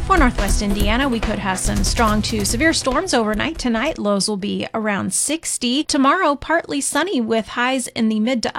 For northwest Indiana, we could have some strong to severe storms overnight. Tonight, lows will be around 60. Tomorrow, partly sunny with highs in the mid to